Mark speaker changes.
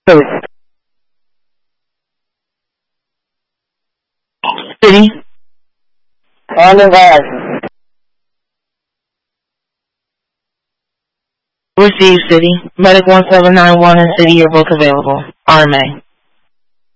Speaker 1: City.
Speaker 2: On the rise.
Speaker 1: Receive City. Medic 1791 and City are both available. RMA.